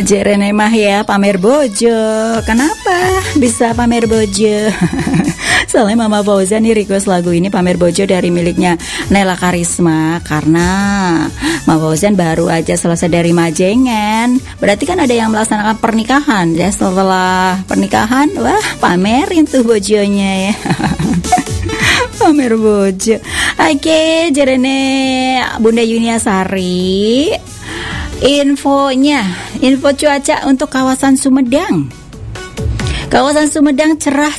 Jerene mah ya pamer bojo. Kenapa bisa pamer bojo? Soalnya Mama Fauzan nih request lagu ini pamer bojo dari miliknya Nela Karisma. Karena Mama Fauzan baru aja selesai dari Majengan. Berarti kan ada yang melaksanakan pernikahan ya. Setelah pernikahan, wah pamerin tuh bojonya ya. Pamer bojo. Oke, Jerene Bunda Yuniasari. Info cuaca untuk kawasan Sumedang. Kawasan Sumedang cerah.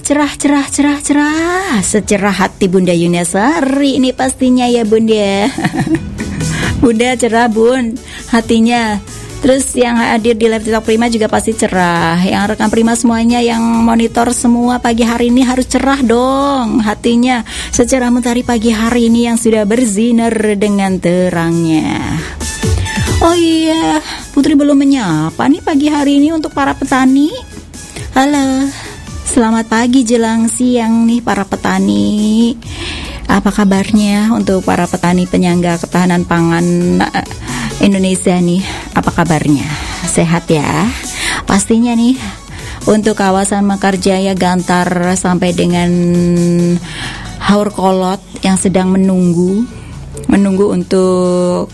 Secerah hati Bunda Yuniasari ini pastinya ya Bunda. Bunda cerah Bun hatinya. Terus yang hadir di live TikTok Prima juga pasti cerah. Yang rekan Prima semuanya yang monitor semua pagi hari ini harus cerah dong hatinya. Secerah mentari pagi hari ini yang sudah bersinar dengan terangnya. Oh iya, Putri belum menyapa nih pagi hari ini untuk para petani. Halo, selamat pagi jelang siang nih para petani. Apa kabarnya untuk para petani penyangga ketahanan pangan Indonesia nih? Apa kabarnya? Sehat ya? Pastinya nih untuk kawasan Mekarjaya, Gantar sampai dengan Haurkolot yang sedang menunggu untuk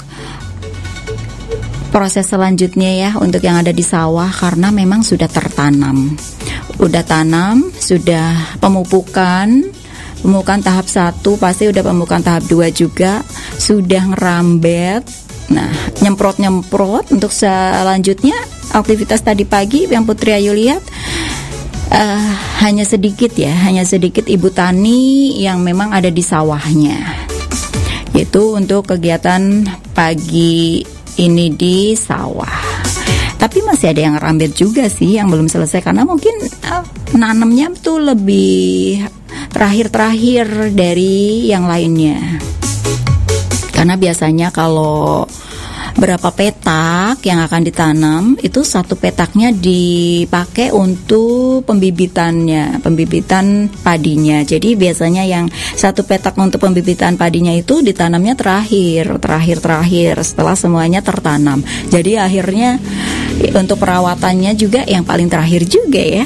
proses selanjutnya ya untuk yang ada di sawah karena memang sudah tertanam. Udah tanam, sudah pemupukan tahap 1, pasti udah pemupukan tahap 2 juga, sudah ngerambet. Nah, nyemprot untuk selanjutnya aktivitas tadi pagi yang Putri Ayu lihat hanya sedikit ibu tani yang memang ada di sawahnya. Itu untuk kegiatan pagi ini di sawah. Tapi masih ada yang ngerambet juga sih yang belum selesai karena mungkin nanamnya tuh lebih terakhir dari yang lainnya. Karena biasanya kalau berapa petak yang akan ditanam itu satu petaknya dipakai untuk pembibitan padinya. Jadi biasanya yang satu petak untuk pembibitan padinya itu ditanamnya terakhir setelah semuanya tertanam. Jadi akhirnya untuk perawatannya juga yang paling terakhir juga ya.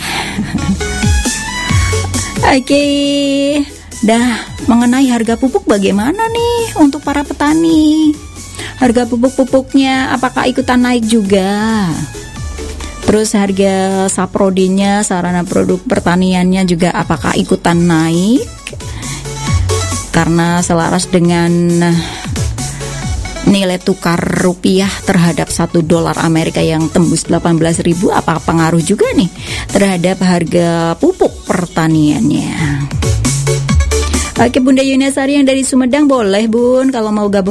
Oke. Dah, mengenai harga pupuk bagaimana nih untuk para petani? Harga pupuknya apakah ikutan naik juga? Terus harga saprodinya, sarana produk pertaniannya juga apakah ikutan naik? Karena selaras dengan nilai tukar rupiah terhadap $1 Amerika yang tembus 18.000, apa pengaruh juga nih terhadap harga pupuk pertaniannya? Oke, Bunda Yuniasari yang dari Sumedang boleh Bun kalau mau gabung